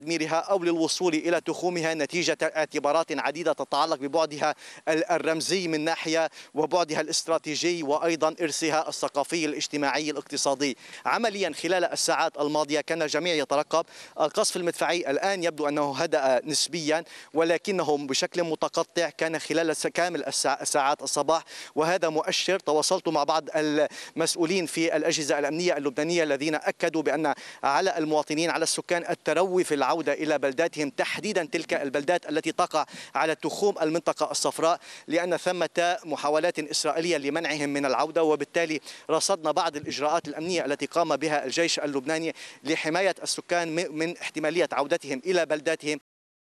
تدميرها أو للوصول إلى تخومها نتيجة اعتبارات عديدة تتعلق ببعدها الرمزي من ناحية وبعدها الاستراتيجي وأيضا إرثها الثقافي الاجتماعي الاقتصادي. عمليا خلال الساعات الماضية كان الجميع يترقب القصف المدفعي. الآن يبدو أنه هدأ نسبيا ولكنه بشكل متقطع كان خلال كامل ساعات الصباح، وهذا مؤشر. تواصلت مع بعض المسؤولين في الأجهزة الأمنية اللبنانية الذين أكدوا بأن على المواطنين على السكان التروي في العودة إلى بلداتهم، تحديدا تلك البلدات التي تقع على تخوم المنطقة الصفراء، لأن ثمة محاولات إسرائيلية لمنعهم من العودة. وبالتالي رصدنا بعض الإجراءات الأمنية التي قام بها الجيش اللبناني لحماية السكان من احتمالية عودتهم إلى بلداتهم.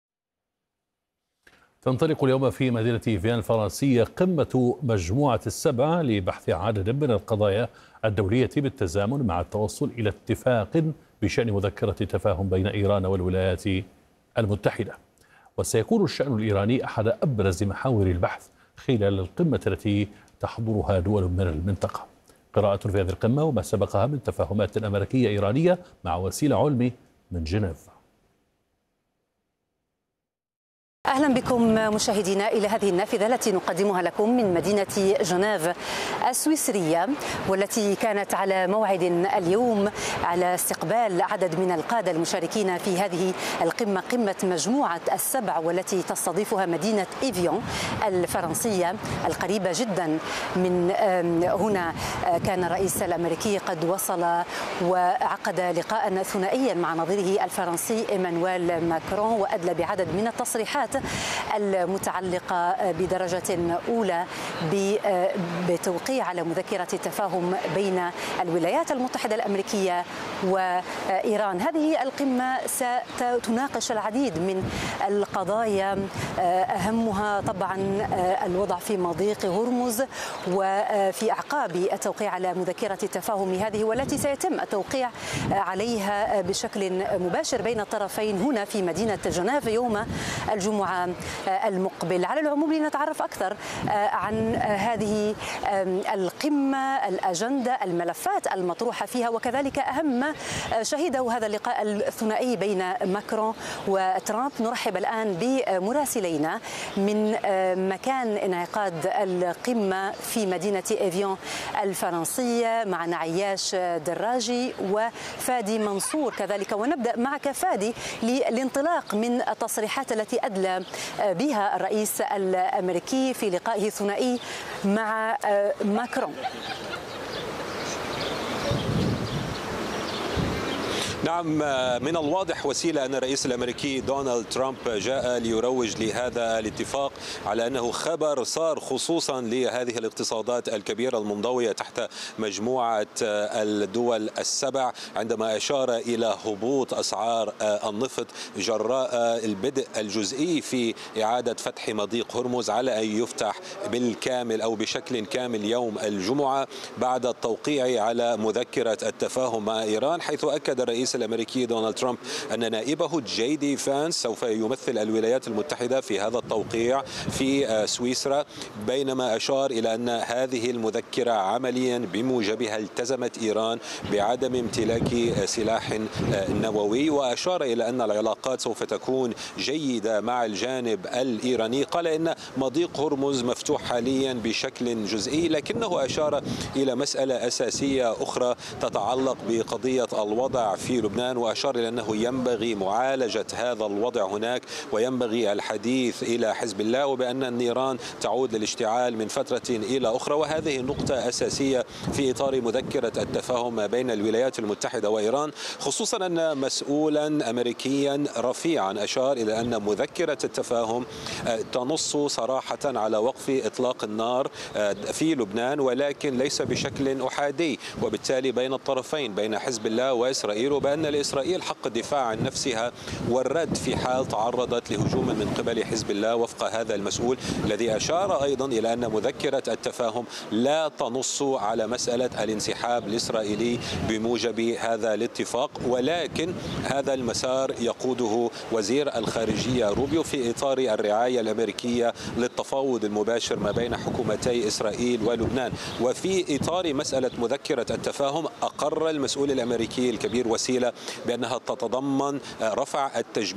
تنطلق اليوم في مدينة إيفيان الفرنسية قمة مجموعة السبع لبحث عدد من القضايا الدولية بالتزامن مع التوصل إلى اتفاق بشأن مذكرة تفاهم بين إيران والولايات المتحدة. وسيكون الشأن الإيراني أحد أبرز محاور البحث خلال القمة التي تحضرها دول من المنطقة. قراءة في هذه القمة وما سبقها من تفاهمات أمريكية إيرانية مع وسيلة علمي من جنيف. أهلا بكم مشاهدينا إلى هذه النافذة التي نقدمها لكم من مدينة جنيف السويسرية، والتي كانت على موعد اليوم على استقبال عدد من القادة المشاركين في هذه القمة، قمة مجموعة السبع، والتي تستضيفها مدينة إيفيون الفرنسية القريبة جدا من هنا. كان الرئيس الأمريكي قد وصل وعقد لقاء ثنائيا مع نظيره الفرنسي إيمانويل ماكرون، وأدلى بعدد من التصريحات المتعلقة بدرجة أولى بتوقيع على مذكرة تفاهم بين الولايات المتحدة الأمريكية وإيران. هذه القمة ستناقش العديد من القضايا، أهمها طبعا الوضع في مضيق هرمز، وفي أعقاب التوقيع على مذكرة التفاهم هذه، والتي سيتم التوقيع عليها بشكل مباشر بين الطرفين هنا في مدينة جنيف يوم الجمعة المقبل. على العموم لنتعرف أكثر عن هذه القمة، الأجندة، الملفات المطروحة فيها، وكذلك أهم ما شهده هذا اللقاء الثنائي بين ماكرون وترامب. نرحب الآن بمراسلينا من مكان انعقاد القمة في مدينة إيفيون الفرنسية، معنا عياش دراجي وفادي منصور كذلك. ونبدأ معك فادي للانطلاق من التصريحات التي أدلى بها الرئيس الأمريكي في لقائه الثنائي مع ماكرون. نعم، من الواضح وسيلة أن الرئيس الأمريكي دونالد ترامب جاء ليروج لهذا الاتفاق على أنه خبر صار خصوصا لهذه الاقتصادات الكبيرة المنضوية تحت مجموعة الدول السبع، عندما أشار إلى هبوط أسعار النفط جراء البدء الجزئي في إعادة فتح مضيق هرمز على أن يفتح بالكامل أو بشكل كامل يوم الجمعة بعد التوقيع على مذكرة التفاهم مع إيران، حيث أكد الرئيس الأمريكي دونالد ترامب أن نائبه جي دي فانس سوف يمثل الولايات المتحدة في هذا التوقيع في سويسرا، بينما أشار إلى أن هذه المذكرة عمليا بموجبها التزمت إيران بعدم امتلاك سلاح نووي، وأشار إلى أن العلاقات سوف تكون جيدة مع الجانب الإيراني. قال إن مضيق هرمز مفتوح حاليا بشكل جزئي، لكنه أشار إلى مسألة أساسية أخرى تتعلق بقضية الوضع في لبنان، وأشار إلى أنه ينبغي معالجة هذا الوضع هناك وينبغي الحديث إلى حزب الله، وبأن النيران تعود للاشتعال من فترة إلى أخرى. وهذه نقطة أساسية في إطار مذكرة التفاهم بين الولايات المتحدة وإيران، خصوصا أن مسؤولا أمريكيا رفيعا أشار إلى أن مذكرة التفاهم تنص صراحة على وقف إطلاق النار في لبنان، ولكن ليس بشكل أحادي، وبالتالي بين الطرفين بين حزب الله وإسرائيل، وبأن لإسرائيل حق الدفاع عن نفسها والرد في حال تعرضت لهجوم من قبل حزب الله، وفق هذا المسؤول الذي أشار أيضا إلى أن مذكرة التفاهم لا تنص على مسألة الانسحاب الإسرائيلي بموجب هذا الاتفاق، ولكن هذا المسار يقوده وزير الخارجية روبيو في إطار الرعاية الأمريكية للتفاوض المباشر ما بين حكومتي إسرائيل ولبنان. وفي إطار مسألة مذكرة التفاهم أقر المسؤول الأمريكي الكبير وسيلة قال بأنها تتضمن رفع التجميع